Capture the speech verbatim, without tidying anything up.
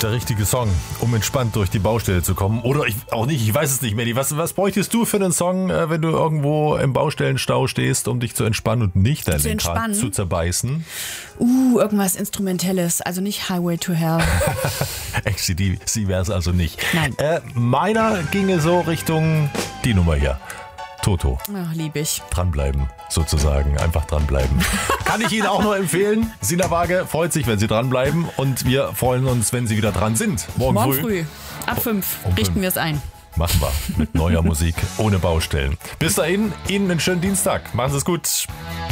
der richtige Song, um entspannt durch die Baustelle zu kommen. Oder ich, auch nicht, ich weiß es nicht, Melli. Was, was bräuchtest du für einen Song, äh, wenn du irgendwo im Baustellenstau stehst, um dich zu entspannen und nicht dein Lenkrad zu zerbeißen? Uh, irgendwas Instrumentelles, also nicht Highway to Hell. A C D C wäre es also nicht. Nein. Äh, meiner ginge so Richtung die Nummer hier. Toto. Ach, lieb ich. Dranbleiben, sozusagen. Einfach dranbleiben. Kann ich Ihnen auch nur empfehlen. Sina Waage freut sich, wenn Sie dranbleiben. Und wir freuen uns, wenn Sie wieder dran sind. Morgen, Morgen früh. früh. Ab fünf Um richten fünf. wir es ein. Machen wir. Mit neuer Musik ohne Baustellen. Bis dahin, Ihnen einen schönen Dienstag. Machen Sie es gut.